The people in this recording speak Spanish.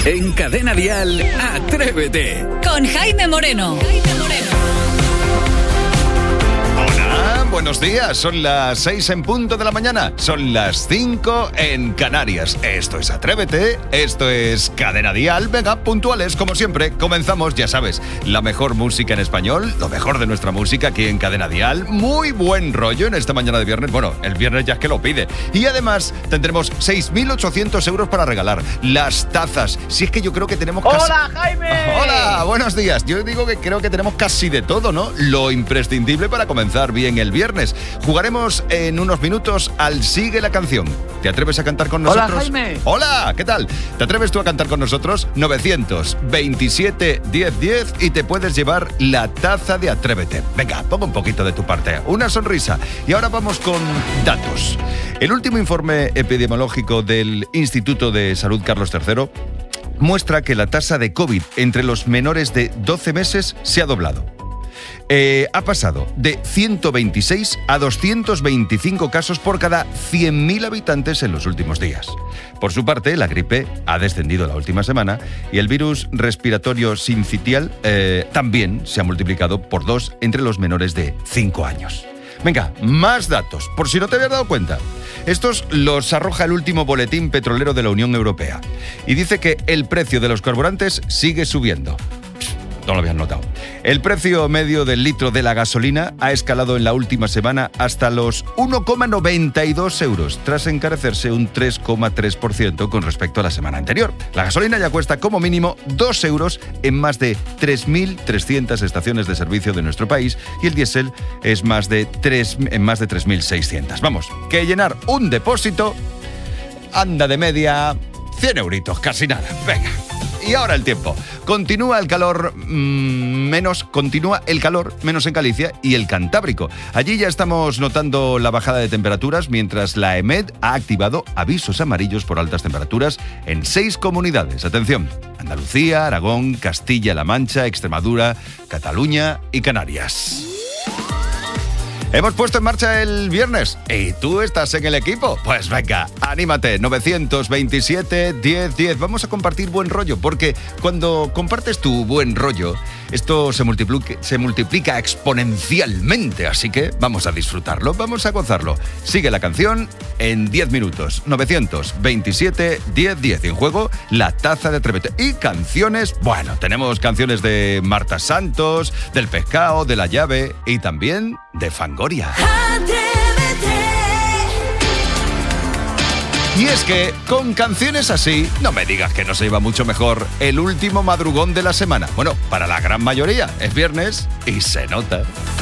En Cadena Dial, Atrévete. Con Jaime Moreno. Hola, buenos días. Son las 6 en punto de la mañana. Son las 5 en Canarias. Esto es Atrévete. Esto es Cadena Dial. Venga, puntuales, como siempre. Comenzamos, ya sabes, la mejor música en español, lo mejor de nuestra música aquí en Cadena Dial. Muy buen rollo en esta mañana de viernes. Bueno, el viernes ya es que lo pide. Y además tendremos 6.800 euros para regalar. Las tazas. Si es que yo creo que tenemos casi... ¡Hola, Jaime! ¡Hola! Buenos días. Yo digo que creo que tenemos casi de todo, ¿no? Lo imprescindible para comenzar bien el viernes. Jugaremos en unos minutos al Sigue la Canción. ¿Te atreves a cantar con nosotros? Hola, Jaime. Hola, ¿qué tal? ¿Te atreves tú a cantar con nosotros? 927 1010 y te puedes llevar la taza de Atrévete. Venga, pongo un poquito de tu parte. Una sonrisa. Y ahora vamos con datos. El último informe epidemiológico del Instituto de Salud Carlos III muestra que la tasa de COVID entre los menores de 12 meses se ha doblado. Ha pasado de 126 a 225 casos por cada 100.000 habitantes en los últimos días. Por su parte, la gripe ha descendido la última semana y el virus respiratorio sincitial también se ha multiplicado por 2 entre los menores de 5 años. Venga, más datos, por si no te habías dado cuenta. Estos los arroja el último boletín petrolero de la Unión Europea y dice que el precio de los carburantes sigue subiendo. No lo habías notado. El precio medio del litro de la gasolina ha escalado en la última semana hasta los 1,92 euros, tras encarecerse un 3,3% con respecto a la semana anterior. La gasolina ya cuesta como mínimo 2 euros en más de 3.300 estaciones de servicio de nuestro país y el diésel es en más de 3.600. Vamos, que llenar un depósito anda de media 100 euritos, casi nada. Venga. Y ahora el tiempo. Continúa el calor menos en Galicia y el Cantábrico. Allí ya estamos notando la bajada de temperaturas, mientras la EMET ha activado avisos amarillos por altas temperaturas en 6 comunidades. Atención: Andalucía, Aragón, Castilla-La Mancha, Extremadura, Cataluña y Canarias. Hemos puesto en marcha el viernes y tú estás en el equipo. Pues venga, anímate. 927 1010. Vamos a compartir buen rollo, porque cuando compartes tu buen rollo, esto se multiplica exponencialmente. Así que vamos a disfrutarlo, vamos a gozarlo. Sigue la canción en 10 minutos. 927 1010. En juego, la taza de Atrévete. Y canciones, bueno, tenemos canciones de Marta Santos, del Pescado, de La Llave y también de Fangoria. Y es que con canciones así, no me digas que no se iba mucho mejor el último madrugón de la semana. Bueno, para la gran mayoría es viernes y se nota.